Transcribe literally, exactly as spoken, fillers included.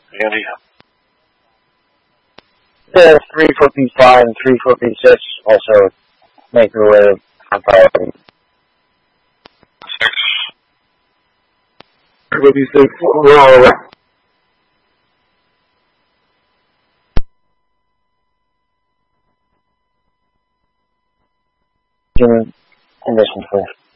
Andy? The three foot B five and three foot B six also make their way on fire. Six. three foot B six, we're all over. Conditions first.